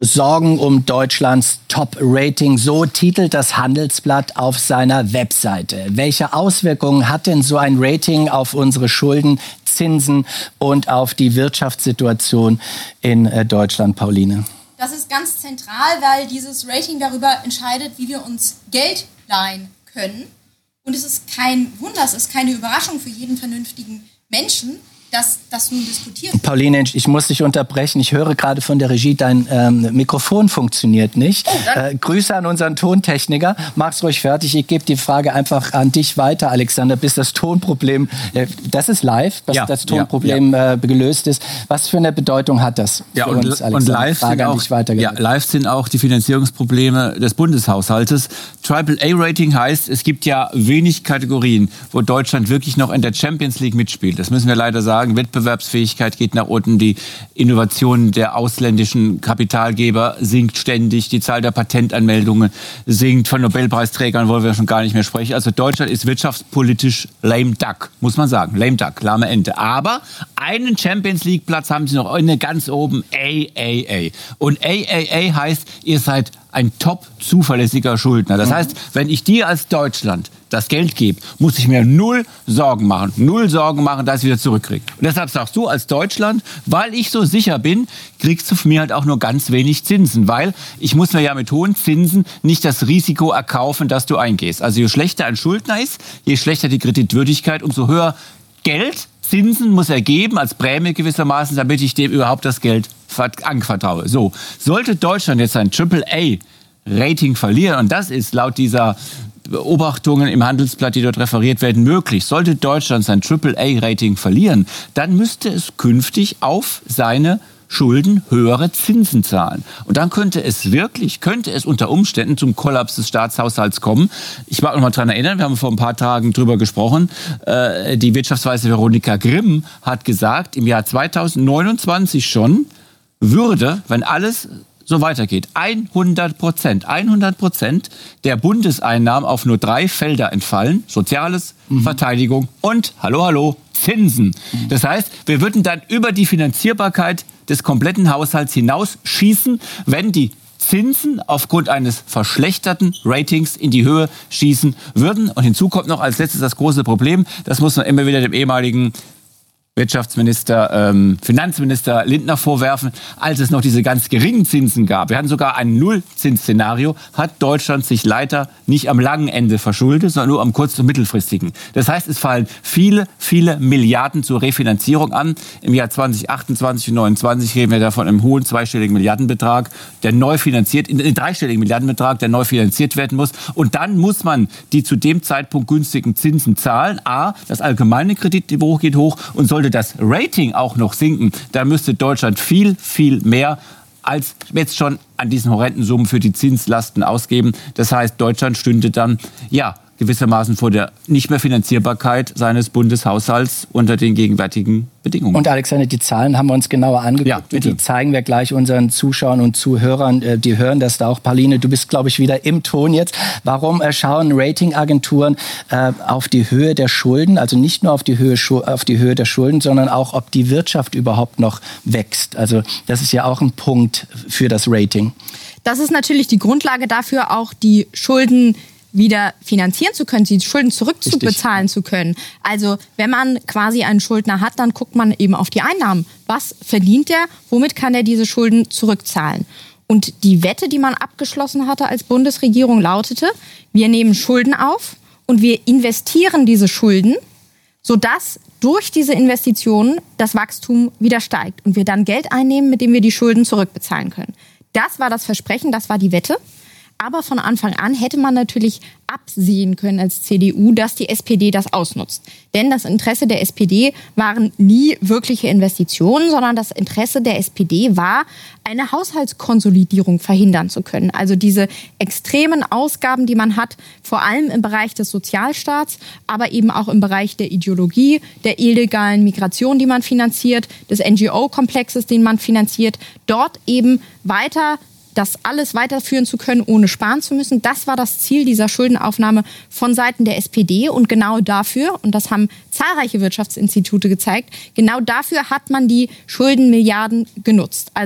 Sorgen um Deutschlands Top-Rating. So titelt das Handelsblatt auf seiner Webseite. Welche Auswirkungen hat denn so ein Rating auf unsere Schulden, Zinsen und auf die Wirtschaftssituation in Deutschland, Pauline? Das ist ganz zentral, weil dieses Rating darüber entscheidet, wie wir uns Geld leihen können. Und es ist kein Wunder, es ist keine Überraschung für jeden vernünftigen Menschen, dass das nun diskutiert wird. Pauline, ich muss dich unterbrechen. Ich höre gerade von der Regie, dein Mikrofon funktioniert nicht. Grüße an unseren Tontechniker. Mach's ruhig fertig. Ich gebe die Frage einfach an dich weiter, Alexander, bis das Tonproblem, das ist live, bis das Tonproblem gelöst ist. Was für eine Bedeutung hat das für uns, Alexander? Und live sind auch die Finanzierungsprobleme des Bundeshaushaltes. AAA-Rating heißt, es gibt ja wenig Kategorien, wo Deutschland wirklich noch in der Champions League mitspielt. Das müssen wir leider sagen. Wettbewerbsfähigkeit geht nach unten, die Innovation der ausländischen Kapitalgeber sinkt ständig, die Zahl der Patentanmeldungen sinkt, von Nobelpreisträgern wollen wir schon gar nicht mehr sprechen. Also Deutschland ist wirtschaftspolitisch lame duck, muss man sagen. Lame duck, lahme Ente. Aber einen Champions League Platz haben sie noch inne, ganz oben, AAA. Und AAA heißt, ihr seid ein top zuverlässiger Schuldner. Das heißt, wenn ich dir als Deutschland das Geld gebe, muss ich mir null Sorgen machen, dass ich wieder zurückkriege. Und deshalb sagst du als Deutschland, weil ich so sicher bin, kriegst du von mir halt auch nur ganz wenig Zinsen, weil ich muss mir ja mit hohen Zinsen nicht das Risiko erkaufen, dass du eingehst. Also je schlechter ein Schuldner ist, je schlechter die Kreditwürdigkeit, umso höher Geld, Zinsen muss er geben als Prämie gewissermaßen, damit ich dem überhaupt das Geld anvertraue. So, sollte Deutschland jetzt ein AAA-Rating verlieren, und das ist laut dieser Beobachtungen im Handelsblatt, die dort referiert werden, möglich. Sollte Deutschland sein AAA-Rating verlieren, dann müsste es künftig auf seine Schulden höhere Zinsen zahlen. Und dann könnte es unter Umständen zum Kollaps des Staatshaushalts kommen. Ich mag noch mal daran erinnern, wir haben vor ein paar Tagen drüber gesprochen, die Wirtschaftsweise Veronika Grimm hat gesagt, im Jahr 2029 schon würde, wenn alles so weitergeht, 100% der Bundeseinnahmen auf nur 3 Felder entfallen. Soziales, Verteidigung und, Zinsen. Das heißt, wir würden dann über die Finanzierbarkeit des kompletten Haushalts hinausschießen, wenn die Zinsen aufgrund eines verschlechterten Ratings in die Höhe schießen würden. Und hinzu kommt noch als letztes das große Problem, das muss man immer wieder dem ehemaligen Finanzminister Lindner vorwerfen, als es noch diese ganz geringen Zinsen gab. Wir hatten sogar ein Nullzinsszenario, hat Deutschland sich leider nicht am langen Ende verschuldet, sondern nur am kurz- und mittelfristigen. Das heißt, es fallen viele, viele Milliarden zur Refinanzierung an. Im Jahr 2028 und 2029 reden wir davon einem hohen zweistelligen Milliardenbetrag, der neu finanziert, in dreistelligen Milliardenbetrag, der neu finanziert werden muss. Und dann muss man die zu dem Zeitpunkt günstigen Zinsen zahlen. A, das allgemeine Kreditniveau geht hoch, und sollte das Rating auch noch sinken, dann müsste Deutschland viel, viel mehr als jetzt schon an diesen horrenden Summen für die Zinslasten ausgeben. Das heißt, Deutschland stünde dann, gewissermaßen vor der nicht mehr Finanzierbarkeit seines Bundeshaushalts unter den gegenwärtigen Bedingungen. Und Alexander, die Zahlen haben wir uns genauer angeguckt. Ja, bitte. Die zeigen wir gleich unseren Zuschauern und Zuhörern. Die hören das da auch. Pauline, du bist, glaube ich, wieder im Ton jetzt. Warum schauen Ratingagenturen auf die Höhe der Schulden? Also nicht nur auf die Höhe der Schulden, sondern auch, ob die Wirtschaft überhaupt noch wächst. Also das ist ja auch ein Punkt für das Rating. Das ist natürlich die Grundlage dafür, auch die Schulden wieder finanzieren zu können, die Schulden zurückzubezahlen zu können. Also wenn man quasi einen Schuldner hat, dann guckt man eben auf die Einnahmen. Was verdient er? Womit kann er diese Schulden zurückzahlen? Und die Wette, die man abgeschlossen hatte als Bundesregierung, lautete, wir nehmen Schulden auf und wir investieren diese Schulden, sodass durch diese Investitionen das Wachstum wieder steigt und wir dann Geld einnehmen, mit dem wir die Schulden zurückbezahlen können. Das war das Versprechen, das war die Wette. Aber von Anfang an hätte man natürlich absehen können als CDU, dass die SPD das ausnutzt. Denn das Interesse der SPD waren nie wirkliche Investitionen, sondern das Interesse der SPD war, eine Haushaltskonsolidierung verhindern zu können. Also diese extremen Ausgaben, die man hat, vor allem im Bereich des Sozialstaats, aber eben auch im Bereich der Ideologie, der illegalen Migration, die man finanziert, des NGO-Komplexes, den man finanziert, dort eben weiter das alles weiterführen zu können, ohne sparen zu müssen. Das war das Ziel dieser Schuldenaufnahme von Seiten der SPD. Und genau dafür, und das haben zahlreiche Wirtschaftsinstitute gezeigt, genau dafür hat man die Schuldenmilliarden genutzt.